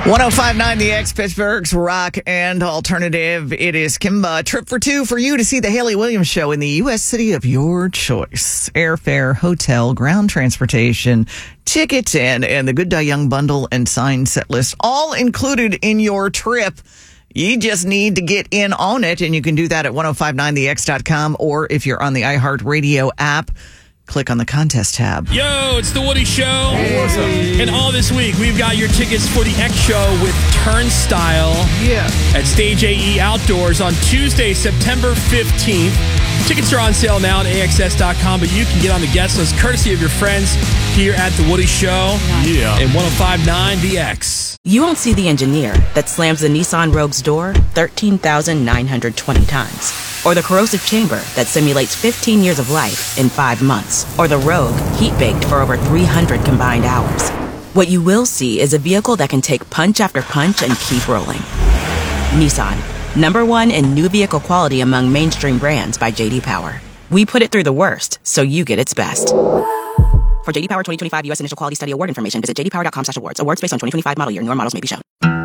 1059 The X, Pittsburgh's rock and alternative. It is Kimba. Trip for two for you to see the Haley Williams Show in the U.S. city of your choice. Airfare, hotel, ground transportation, tickets in, and the Good Die Young bundle and signed set list all included in your trip. You just need to get in on it, and you can do that at 1059thex.com, or if you're on the iHeartRadio app, click on the contest tab. Yo, it's the Woody Show. Hey, what's up? And all this week, we've got your tickets for the X Show with Turnstile at Stage AE Outdoors on Tuesday, September 15th. Tickets are on sale now at AXS.com, but you can get on the guest list courtesy of your friends here at the Woody Show. Yeah. And 1059 The X. You won't see the engineer that slams the Nissan Rogue's door 13,920 times. Or the corrosive chamber that simulates 15 years of life in 5 months. Or the Rogue heat-baked for over 300 combined hours. What you will see is a vehicle that can take punch after punch and keep rolling. Nissan, #1 in new vehicle quality among mainstream brands by J.D. Power. We put it through the worst, so you get its best. For J.D. Power 2025 U.S. Initial Quality Study Award information, visit jdpower.com/awards. Awards based on 2025 model year. Newer models may be shown.